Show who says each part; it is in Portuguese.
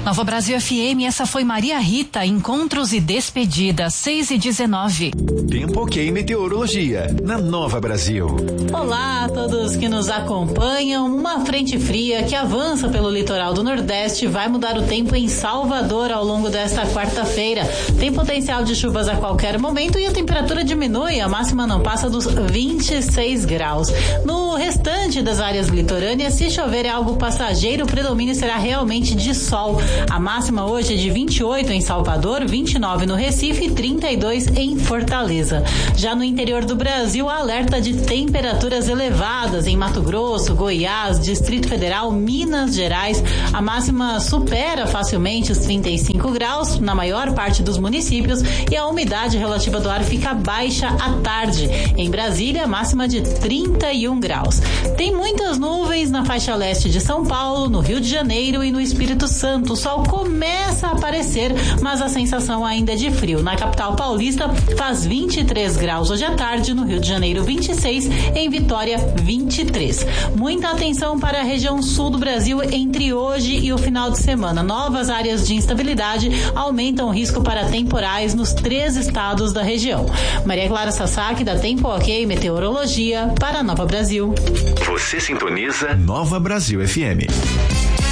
Speaker 1: Nova Brasil FM, essa foi Maria Rita, Encontros e Despedidas, 6h19.
Speaker 2: Tempo ok meteorologia, na Nova Brasil.
Speaker 3: Olá a todos que nos acompanham. Uma frente fria que avança pelo litoral do Nordeste vai mudar o tempo em Salvador ao longo desta quarta-feira. Tem potencial de chuvas a qualquer momento e a temperatura diminui, a máxima não passa dos 26 graus. No restante das áreas litorâneas, se chover é algo passageiro, o predomínio será realmente de sol. A máxima hoje é de 28 em Salvador, 29 no Recife e 32 em Fortaleza. Já no interior do Brasil, alerta de temperaturas elevadas em Mato Grosso, Goiás, Distrito Federal, Minas Gerais. A máxima supera facilmente os 35 graus na maior parte dos municípios e a umidade relativa do ar fica baixa à tarde. Em Brasília, máxima de 31 graus. Tem muitas nuvens na faixa leste de São Paulo, no Rio de Janeiro e no Espírito Santo. O sol começa a aparecer, mas a sensação ainda é de frio. Na capital paulista faz 23 graus hoje à tarde, no Rio de Janeiro 26, em Vitória 23. Muita atenção para a região sul do Brasil entre hoje e o final de semana. Novas áreas de instabilidade aumentam o risco para temporais nos 3 estados da região. Maria Clara Sasaki, da Tempo Ok Meteorologia, para Nova Brasil.
Speaker 2: Você sintoniza Nova Brasil FM.